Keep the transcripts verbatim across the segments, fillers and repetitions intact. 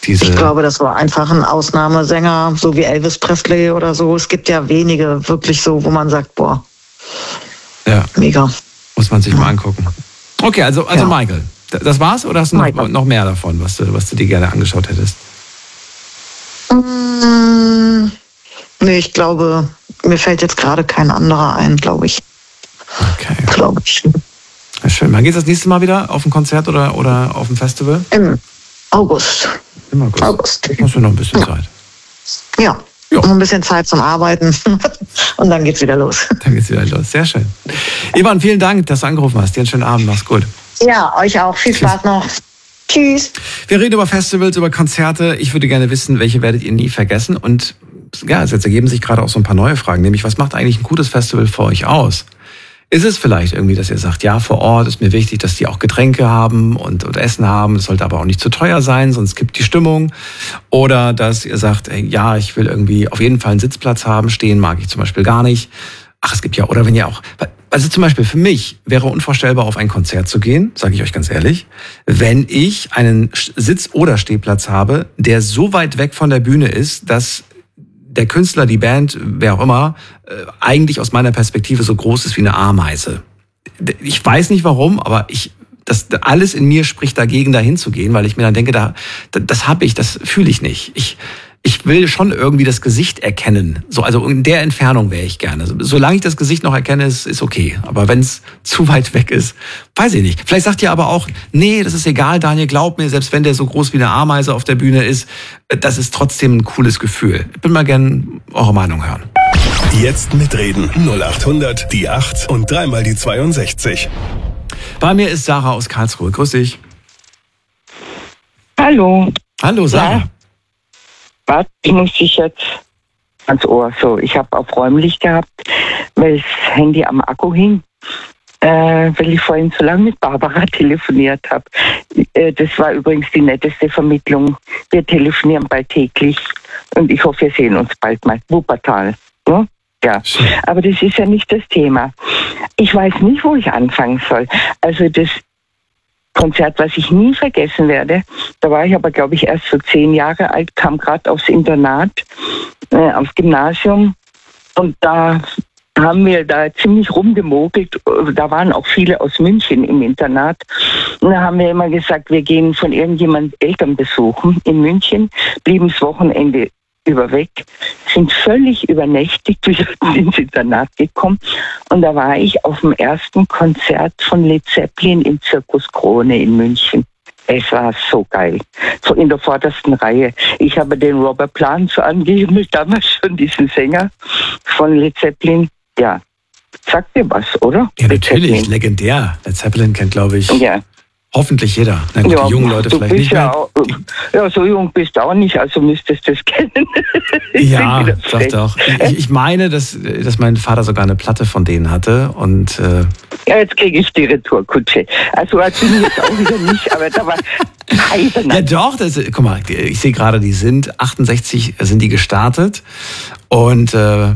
diese... Ich glaube, das war einfach ein Ausnahmesänger, so wie Elvis Presley oder so. Es gibt ja wenige wirklich so, wo man sagt, boah, ja. mega. Muss man sich ja. mal angucken. Okay, also, also ja. Michael, das war's oder hast du noch, noch mehr davon, was du, was du dir gerne angeschaut hättest? Mm, nee, ich glaube, mir fällt jetzt gerade kein anderer ein, glaube ich. Okay. Glaube ich. Ja, schön. Wann geht's das nächste Mal wieder? Auf ein Konzert oder, oder auf ein Festival? Im August. Im August. August. Hast du noch ein bisschen ja. Zeit? Ja. Jo. Noch ein bisschen Zeit zum Arbeiten und dann geht's wieder los. Dann geht's wieder los. Sehr schön. Ivan, vielen Dank, dass du angerufen hast. Dir einen schönen Abend. Mach's gut. Ja, euch auch. Viel Spaß noch. Tschüss. Wir reden über Festivals, über Konzerte. Ich würde gerne wissen, welche werdet ihr nie vergessen? Und ja, jetzt ergeben sich gerade auch so ein paar neue Fragen. Nämlich, was macht eigentlich ein gutes Festival für euch aus? Ist es vielleicht irgendwie, dass ihr sagt, ja, vor Ort ist mir wichtig, dass die auch Getränke haben und, und Essen haben. Es sollte aber auch nicht zu teuer sein, sonst kippt die Stimmung. Oder dass ihr sagt, ey, ja, ich will irgendwie auf jeden Fall einen Sitzplatz haben. Stehen mag ich zum Beispiel gar nicht. Ach, es gibt ja, oder wenn ihr auch... Also zum Beispiel für mich wäre unvorstellbar, auf ein Konzert zu gehen, sage ich euch ganz ehrlich, wenn ich einen Sitz- oder Stehplatz habe, der so weit weg von der Bühne ist, dass der Künstler, die Band, wer auch immer, eigentlich aus meiner Perspektive so groß ist wie eine Ameise. Ich weiß nicht warum, aber ich, das alles in mir spricht dagegen, dahin zu gehen, weil ich mir dann denke, da, das habe ich, das fühle ich nicht. Ich, ich will schon irgendwie das Gesicht erkennen. So, also in der Entfernung wäre ich gerne. Solange ich das Gesicht noch erkenne, ist, ist okay. Aber wenn es zu weit weg ist, weiß ich nicht. Vielleicht sagt ihr aber auch, nee, das ist egal, Daniel, glaub mir, selbst wenn der so groß wie eine Ameise auf der Bühne ist, das ist trotzdem ein cooles Gefühl. Ich bin mal gern eure Meinung hören. Jetzt mitreden. null acht hundert, die acht und dreimal die zweiundsechzig. Bei mir ist Sarah aus Karlsruhe. Grüß dich. Hallo. Hallo, Sarah. Ja. Was? Ich muss dich jetzt ans Ohr. So, ich habe auf räumlich gehabt, weil das Handy am Akku hing, äh, weil ich vorhin so lange mit Barbara telefoniert habe. Äh, das war übrigens die netteste Vermittlung. Wir telefonieren bald täglich und ich hoffe, wir sehen uns bald mal. Wuppertal. Ne? Ja, aber das ist ja nicht das Thema. Ich weiß nicht, wo ich anfangen soll. Also das Konzert, was ich nie vergessen werde, da war ich aber, glaube ich, erst so zehn Jahre alt, kam gerade aufs Internat, äh, aufs Gymnasium und da haben wir da ziemlich rumgemogelt. Da waren auch viele aus München im Internat. Und da haben wir immer gesagt, wir gehen von irgendjemandem Eltern besuchen in München, blieben das Wochenende über weg, sind völlig übernächtigt wieder ins Internat gekommen. Und da war ich auf dem ersten Konzert von Led Zeppelin im Zirkus Krone in München. Es war so geil. So in der vordersten Reihe. Ich habe den Robert Plant so angehimmelt, damals schon diesen Sänger von Led Zeppelin. Ja, sagt dir was, oder? Ja, natürlich, legendär. Led Zeppelin kennt, glaube ich, ja. hoffentlich jeder. Na gut, ja, die jungen Leute du vielleicht bist nicht ja mehr. Auch, ja, so jung bist du auch nicht, also müsstest du es kennen. Ja, doch, doch. Ich, ich meine, dass, dass mein Vater sogar eine Platte von denen hatte. Und, äh ja, jetzt kriege ich die Retourkutsche. Also alt bin ich jetzt auch wieder nicht, aber da war Heidenau. Ja doch, das, guck mal, ich sehe gerade, die sind achtundsechzig sind die gestartet. Und äh,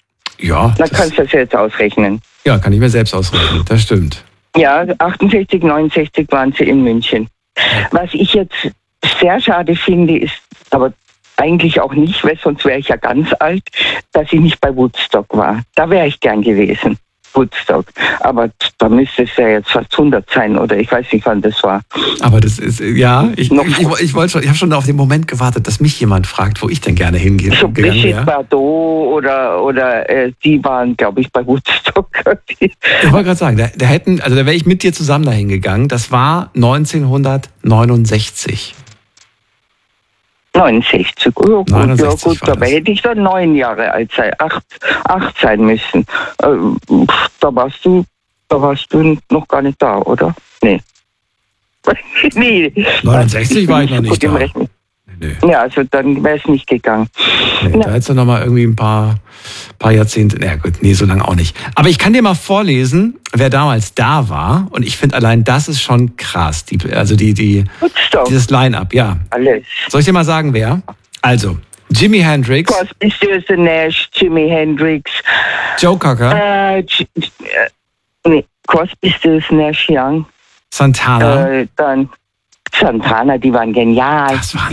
ja. Da kannst du das jetzt ausrechnen. Ja, kann ich mir selbst ausrechnen, das stimmt. Ja, achtundsechzig, neunundsechzig waren sie in München. Was ich jetzt sehr schade finde, ist, aber eigentlich auch nicht, weil sonst wäre ich ja ganz alt, dass ich nicht bei Woodstock war. Da wäre ich gern gewesen, Woodstock. Aber da müsste es ja jetzt fast hundert sein, oder ich weiß nicht, wann das war. Aber das ist, ja, ich, ich, ich, ich wollte schon, ich habe schon auf den Moment gewartet, dass mich jemand fragt, wo ich denn gerne hingehe. So Brigitte Bardot oder, oder äh, die waren, glaube ich, bei Woodstock. Ich wollte gerade sagen, da, da hätten, also da wäre ich mit dir zusammen dahin gegangen. Das war neunzehnhundertneunundsechzig. neunundsechzig, oh, gut, neunundsechzig ja gut, dabei hätte ich dann neun Jahre alt sein, acht, acht sein müssen. Äh, da warst du, da warst du noch gar nicht da, oder? Nee. nee. neunundsechzig war ich noch nicht da. Nee. Ja, also dann wäre es nicht gegangen. Nee, da hättest du noch mal irgendwie ein paar, paar Jahrzehnte, na gut, nee, so lange auch nicht. Aber ich kann dir mal vorlesen, wer damals da war. Und ich finde allein, das ist schon krass. Die, also die, die, dieses Line-Up, ja. Alles. Soll ich dir mal sagen, wer? Also, Jimi Hendrix. Crosby, Stills and Nash, Jimi Hendrix. Joe Cocker. Äh, G- äh, nee, Crosby, Stills, Nash, Young. Santana. Äh, dann Santana, die waren genial. Das war